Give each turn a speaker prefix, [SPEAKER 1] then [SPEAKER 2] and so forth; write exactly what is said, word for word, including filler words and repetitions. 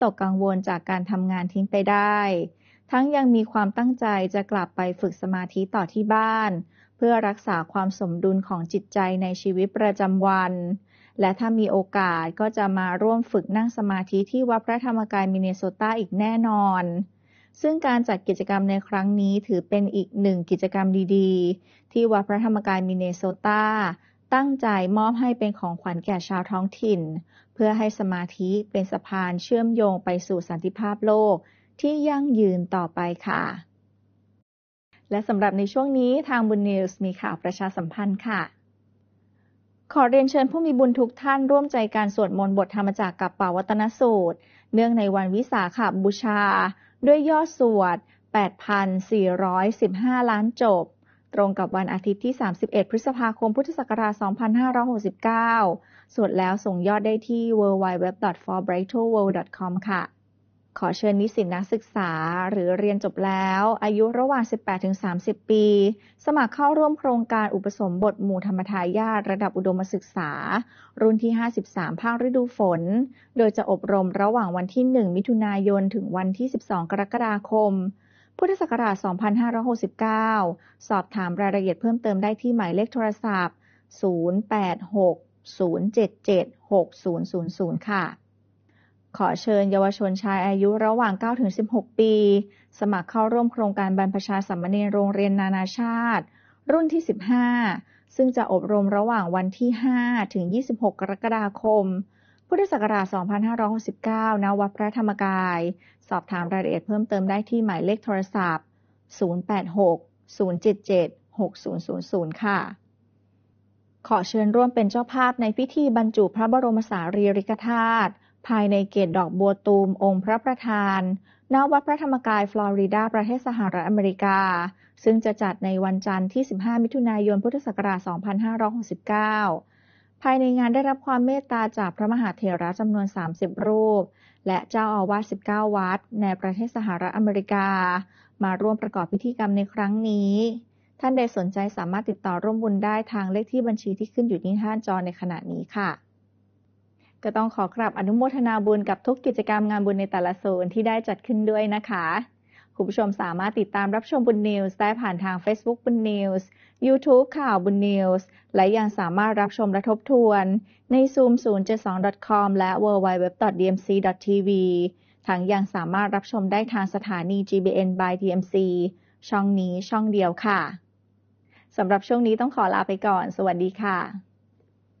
[SPEAKER 1] ตกกังวลจากการทำงานทิ้งไปได้ ทั้งยังมีความตั้งใจจะกลับไปฝึกสมาธิต่อที่บ้านเพื่อรักษาความสมดุลของจิตใจในชีวิตประจำวันและถ้ามีโอกาสก็จะมาร่วมฝึกนั่งสมาธิที่วัดพระธรรมกายมินเนโซตาอีกแน่นอนซึ่งการจัดกิจกรรมในครั้งนี้ถือเป็นอีกหนึ่งกิจกรรมดีๆที่วัดพระธรรมกายมินเนโซตาตั้งใจมอบให้เป็นของขวัญแก่ชาวท้องถิ่นเพื่อให้สมาธิเป็นสะพานเชื่อมโยงไปสู่สันติภาพโลกที่ยั่งยืนต่อไปค่ะและสำหรับในช่วงนี้ทางบุญนิวส์มีข่าวประชาสัมพันธ์ค่ะขอเรียนเชิญผู้มีบุญทุกท่านร่วมใจการสวดมนต์บทธรรมจักรกับปวัตนสูตรเนื่องในวันวิสาขบูชาด้วยยอดสวด แปดพันสี่ร้อยสิบห้า ล้านจบตรงกับวันอาทิตย์ที่สามสิบเอ็ดพฤษภาคมพุทธศักราชสองพันห้าร้อยหกสิบเก้าสวดแล้วส่งยอดได้ที่ ดับเบิลยู ดับเบิลยู ดับเบิลยู ดอท ฟอร์ ไบรท์ เวิลด์ ดอท คอม ค่ะขอเชิญนิสิตนักศึกษาหรือเรียนจบแล้วอายุระหว่าง สิบแปดถึงสามสิบ ปีสมัครเข้าร่วมโครงการอุปสมบทหมู่ธรรมทายาทระดับอุดมศึกษารุ่นที่ห้าสิบสามภาคฤดูฝนโดยจะอบรมระหว่างวันที่หนึ่งมิถุนายนถึงวันที่สิบสองกรกฎาคมพุทธศักราชสองพันห้าร้อยหกสิบเก้าสอบถามรายละเอียดเพิ่มเติมได้ที่หมายเลขโทรศัพท์ศูนย์ แปด หก ศูนย์ เจ็ด เจ็ด หก ศูนย์ ศูนย์ ศูนย์ค่ะขอเชิญเยาวชนชายอายุระหว่าง เก้าถึงสิบหก ปีสมัครเข้าร่วมโครงการบรรพชาสามเณรโรงเรียนนานาชาติรุ่นที่สิบห้าซึ่งจะอบรมระหว่างวันที่ห้าถึงยี่สิบหกกรกฎาคมพุทธศักราชสองพันห้าร้อยหกสิบเก้าณวัดพระธรรมกายสอบถามรายละเอียดเพิ่มเติมได้ที่หมายเลขโทรศัพท์ศูนย์ แปด หก ศูนย์ เจ็ด เจ็ด หก ศูนย์ ศูนย์ ศูนย์ค่ะขอเชิญร่วมเป็นเจ้าภาพในพิธีบรรจุพระบรมสารีริกธาตุภายในเกศดอกบัวตูมองค์พระประธานณวัดพระธรรมกายฟลอริดาประเทศสหรัฐอเมริกาซึ่งจะจัดในวันจันทร์ที่สิบห้ามิถุนายนพุทธศักราชสองพันห้าร้อยหกสิบเก้าภายในงานได้รับความเมตตาจากพระมหาเถระจำนวนสามสิบรูปและเจ้าอาวาสสิบเก้าวัดในประเทศสหรัฐอเมริกามาร่วมประกอบพิธีกรรมในครั้งนี้ท่านใดสนใจสามารถติดต่อร่วมบุญได้ทางเลขที่บัญชีที่ขึ้นอยู่ที่หน้าจอในขณะนี้ค่ะก็ต้องขอกราบอนุโมทนาบุญกับทุกกิจกรรมงานบุญในแต่ละโซนที่ได้จัดขึ้นด้วยนะคะคุณผู้ชมสามารถติดตามรับชมบุญนิวส์ได้ผ่านทาง Facebook บุญนิวส์ YouTube ข่าวบุญนิวส์และยังสามารถรับชมและทบทวนใน ซูม ศูนย์ เจ็ด สอง ดอท คอม และ ดับเบิลยู ดับเบิลยู ดับเบิลยู ดอท ดี เอ็ม ซี ดอท ที วี ทั้งยังสามารถรับชมได้ทางสถานี จี บี เอ็น by ดี เอ็ม ซี ช่องนี้ช่องเดียวค่ะสำหรับช่วงนี้ต้องขอลาไปก่อนสวัสดีค่ะ